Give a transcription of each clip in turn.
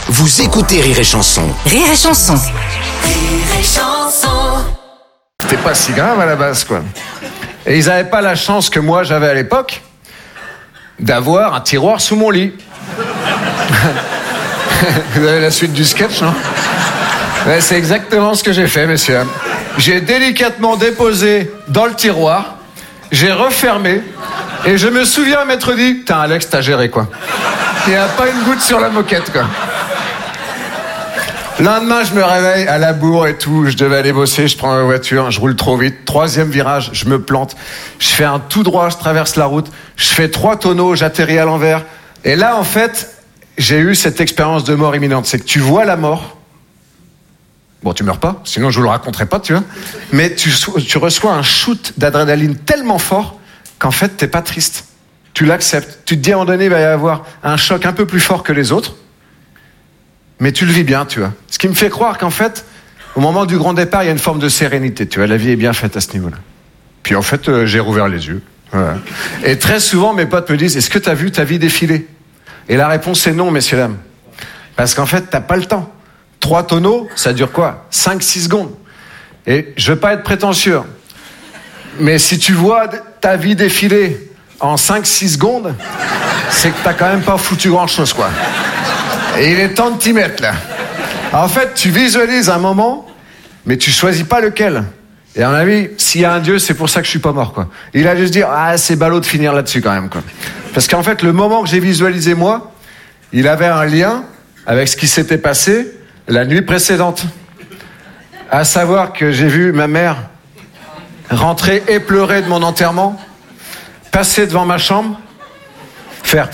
Vous écoutez Rire et Chanson. Rire et Chanson. Rire et Chanson. C'était pas si grave à la base, quoi. Et ils n'avaient pas la chance que moi j'avais à l'époque d'avoir un tiroir sous mon lit. Vous avez la suite du sketch, non? Ouais, c'est exactement ce que j'ai fait, messieurs. J'ai délicatement déposé dans le tiroir, j'ai refermé, et je me souviens m'être dit, putain, Alex, t'as géré, quoi. Il n'y a pas une goutte sur la moquette, quoi. Lendemain, je me réveille à la bourre et tout, je devais aller bosser, je prends la voiture, je roule trop vite, 3e virage, je me plante, je fais un tout droit, je traverse la route, je fais 3 tonneaux, j'atterris à l'envers, et là, en fait, j'ai eu cette expérience de mort imminente, c'est que tu vois la mort. Bon, tu meurs pas, sinon je vous le raconterai pas, tu vois. Mais tu reçois un shoot d'adrénaline tellement fort qu'en fait, t'es pas triste. Tu l'acceptes. Tu te dis à un moment donné, il va y avoir un choc un peu plus fort que les autres. Mais tu le vis bien, tu vois. Ce qui me fait croire qu'en fait, au moment du grand départ, il y a une forme de sérénité, tu vois. La vie est bien faite à ce niveau-là. Puis en fait, j'ai rouvert les yeux. Voilà. Et très souvent, mes potes me disent, est-ce que t'as vu ta vie défiler? Et la réponse est non, messieurs, dames. Parce qu'en fait, t'as pas le temps. 3 tonneaux, ça dure quoi? 5-6 secondes. Et je veux pas être prétentieux, mais si tu vois ta vie défiler en 5-6 secondes, c'est que t'as quand même pas foutu grand-chose, quoi. Et il est temps de t'y mettre, là. En fait, tu visualises un moment, mais tu choisis pas lequel. Et à mon avis, s'il y a un Dieu, c'est pour ça que je suis pas mort, quoi. Il a juste dit, ah, c'est ballot de finir là-dessus, quand même, quoi. Parce qu'en fait, le moment que j'ai visualisé, moi, il avait un lien avec ce qui s'était passé la nuit précédente. À savoir que j'ai vu ma mère rentrer éplorée de mon enterrement, passer devant ma chambre, faire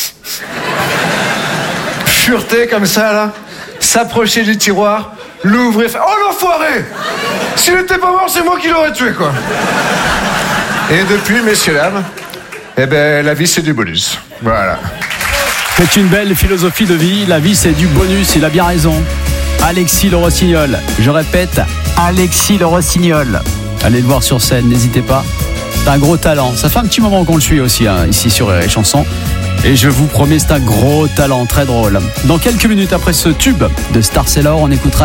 fureter comme ça, là, s'approcher du tiroir, l'ouvrir, faire « Oh l'enfoiré! S'il n'était pas mort, c'est moi qui l'aurais tué, quoi !» Et depuis, messieurs, dames, eh ben, la vie, c'est du bonus. Voilà. C'est une belle philosophie de vie. La vie, c'est du bonus. Il a bien raison. Alexis Le Rossignol. Je répète, Alexis Le Rossignol. Allez le voir sur scène, n'hésitez pas. C'est un gros talent. Ça fait un petit moment qu'on le suit aussi, hein, ici sur Rire et Chanson. Et je vous promets, c'est un gros talent, très drôle. Dans quelques minutes après ce tube de Star Sailor, on écoutera